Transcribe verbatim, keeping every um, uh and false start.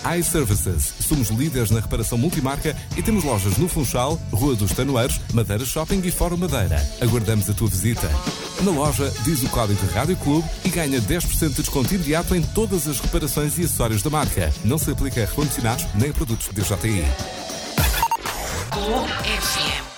iServices. Somos líderes na reparação multimarca e temos lojas no Funchal, Rua dos Tanoeiros, Madeira Shopping e Fórum Madeira. Aguardamos a tua visita. Na loja, diz o código Rádio Clube e ganha dez por cento de desconto imediato em todas as reparações e acessórios da marca. Não se aplica a recondicionados nem a produtos D J I. Clube F M.